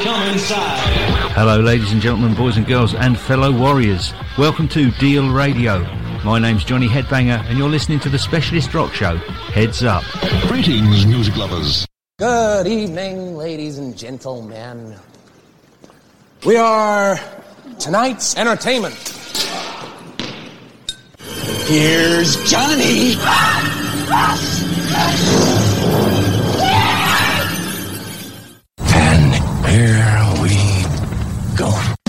come inside. Hello ladies and gentlemen, boys and girls and fellow warriors. Welcome to Deal Radio. My name's Johnny Headbanger and you're listening to the specialist rock show, Heads Up. Greetings, music lovers. Good evening, ladies and gentlemen. We are tonight's entertainment. Here's Johnny. And here we go.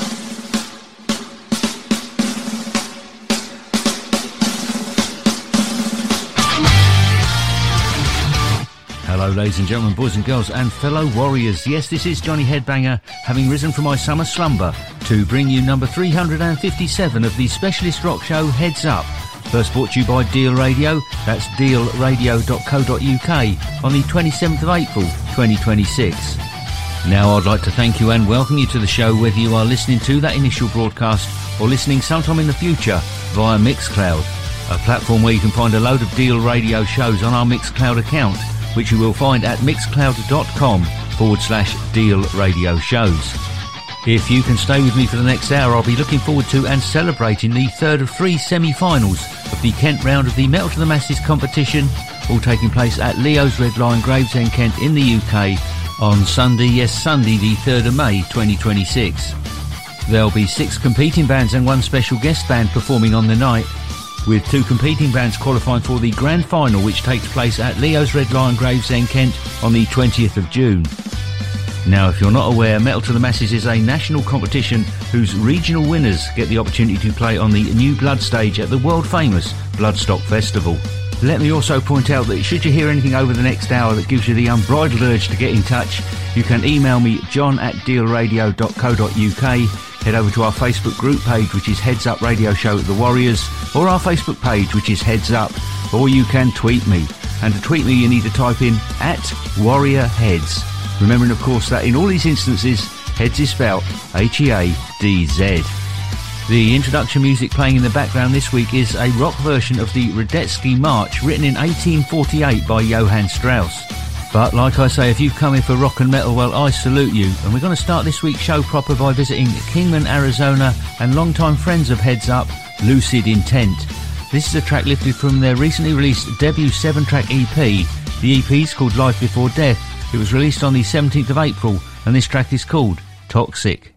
Hello ladies and gentlemen, boys and girls and fellow warriors. Yes, this is Johnny Headbanger, having risen from my summer slumber to bring you number 357 of the specialist rock show Heads Up. First brought to you by Deal Radio, that's dealradio.co.uk, on the 27th of April 2026. Now I'd like to thank you and welcome you to the show, whether you are listening to that initial broadcast or listening sometime in the future via Mixcloud, a platform where you can find a load of Deal Radio shows on our Mixcloud account, which you will find at mixcloud.com/Deal Radio shows. If you can stay with me for the next hour, I'll be looking forward to and celebrating the third of three semi-finals of the Kent round of the Metal to the Masses competition, all taking place at Leo's Red Lion, Gravesend, Kent in the UK on Sunday, yes Sunday the 3rd of May 2026. There'll be 6 competing bands and 1 special guest band performing on the night, with 2 competing bands qualifying for the grand final, which takes place at Leo's Red Lion, Gravesend, Kent on the 20th of June. Now, if you're not aware, Metal to the Masses is a national competition whose regional winners get the opportunity to play on the New Blood stage at the world-famous Bloodstock Festival. Let me also point out that should you hear anything over the next hour that gives you the unbridled urge to get in touch, you can email me john@dealradio.co.uk, head over to our Facebook group page, which is Heads Up Radio Show The Warriors, or our Facebook page, which is Heads Up, or you can tweet me. And to tweet me, you need to type in @WarriorHeads. Remembering, of course, that in all these instances, Heads is spelled Headz. The introduction music playing in the background this week is a rock version of the Radetzky March, written in 1848 by Johann Strauss. But like I say, if you've come in for rock and metal, well, I salute you. And we're going to start this week's show proper by visiting Kingman, Arizona, and longtime friends of Heads Up, Lucid Intent. This is a track lifted from their recently released debut 7-track EP. The EP is called Life Before Death. It was released on the 17th of April, and this track is called Toxic.